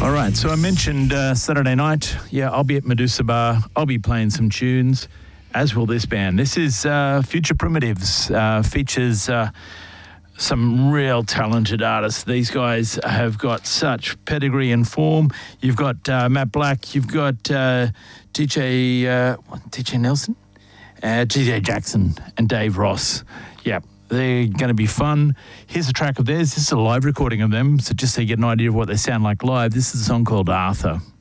All right, so I mentioned Saturday night. Yeah, I'll be at Medusa Bar. I'll be playing some tunes, as will this band. This is Future Primitives. Features some real talented artists. These guys have got such pedigree and form. You've got Matt Black. You've got DJ Nelson, DJ Jackson, and Dave Ross. Yeah. They're going to be fun. Here's a track of theirs. This is a live recording of them, so just so you get an idea of what they sound like live. This is a song called Arthur.